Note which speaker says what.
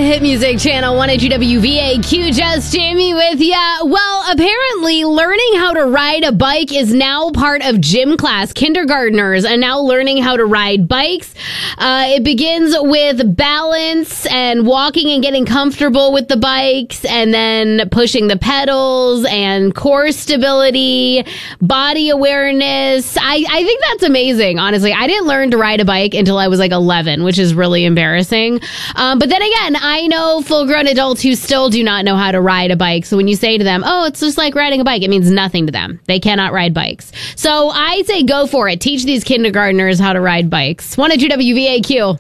Speaker 1: Hit Music Channel 102 WVAQ. Just Jamie with ya. Well, apparently learning how to ride a bike is now part of gym class. Kindergartners are now learning how to ride bikes. It begins with balance and walking and getting comfortable with the bikes, and then pushing the pedals and core stability, body awareness. I think that's amazing, honestly. I didn't learn to ride a bike until I was like 11, which is really embarrassing. But then again, I know full-grown adults who still do not know how to ride a bike. So when you say to them, oh, it's just like riding a bike, it means nothing to them. They cannot ride bikes. So I say go for it. Teach these kindergartners how to ride bikes. 102 WVAQ.